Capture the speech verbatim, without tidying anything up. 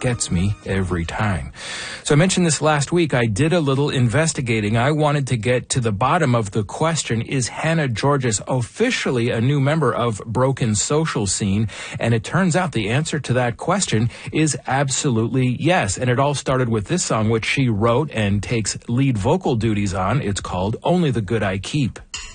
gets me every time. So I mentioned this last week. I did a little investigating. I wanted to get to the bottom of the question, is Hannah Georgas officially a new member of Broken Social Scene? And it turns out the answer to that question is absolutely yes. And it all started with this song, which she wrote and takes lead vocal duties on. It's called Only the Good I Keep.